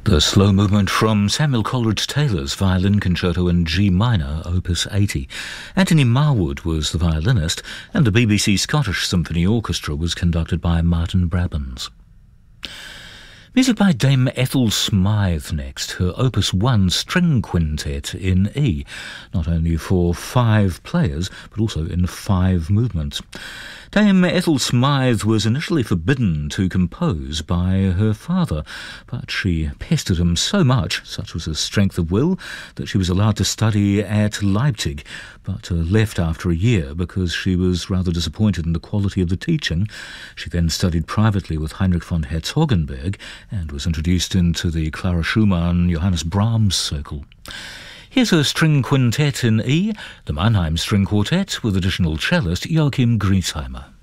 The slow movement from Samuel Coleridge Taylor's Violin Concerto in G minor, Opus 80. Anthony Marwood was the violinist, and the BBC Scottish Symphony Orchestra was conducted by Martin Brabbins. Music by Dame Ethel Smythe next, her Opus 1 string quintet in E, not only for 5 players, but also in 5 movements. Dame Ethel Smythe was initially forbidden to compose by her father, but she pestered him so much, such was her strength of will, that she was allowed to study at Leipzig, but left after a year because she was rather disappointed in the quality of the teaching. She then studied privately with Heinrich von Herzogenberg and was introduced into the Clara Schumann, Johannes Brahms circle. Here's her string quintet in E, the Mannheim String Quartet with additional cellist Joachim Griesheimer.